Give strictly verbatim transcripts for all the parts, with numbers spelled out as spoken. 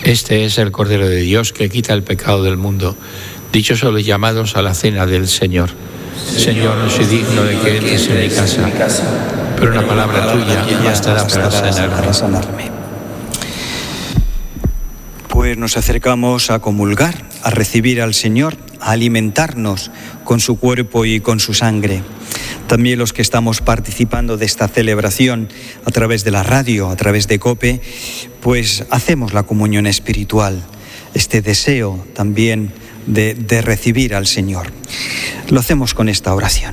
Este es el Cordero de Dios que quita el pecado del mundo. Dichosos los llamados a la cena del Señor. Señor, no soy digno de que entres en mi casa, pero una palabra tuya bastará para sanarme. Pues nos acercamos a comulgar, a recibir al Señor, a alimentarnos con su cuerpo y con su sangre. También los que estamos participando de esta celebración a través de la radio, a través de COPE, pues hacemos la comunión espiritual, este deseo también de, de recibir al Señor. Lo hacemos con esta oración.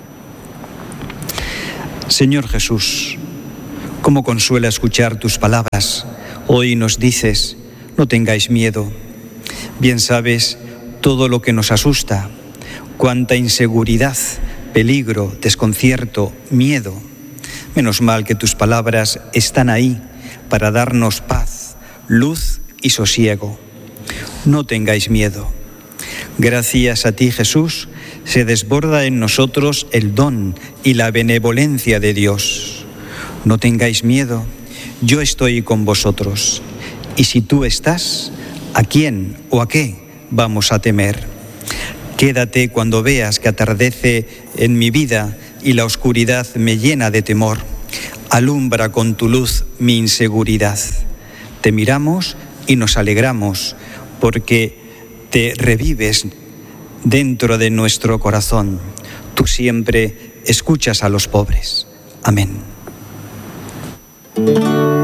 Señor Jesús, cómo consuela escuchar tus palabras. Hoy nos dices: no tengáis miedo. Bien sabes todo lo que nos asusta, cuánta inseguridad, peligro, desconcierto, miedo. Menos mal que tus palabras están ahí para darnos paz, luz y sosiego. No tengáis miedo. Gracias a ti, Jesús, se desborda en nosotros el don y la benevolencia de Dios. No tengáis miedo, yo estoy con vosotros. Y si tú estás, ¿a quién o a qué vamos a temer? Quédate cuando veas que atardece en mi vida y la oscuridad me llena de temor. Alumbra con tu luz mi inseguridad. Te miramos y nos alegramos porque te revives dentro de nuestro corazón. Tú siempre escuchas a los pobres. Amén.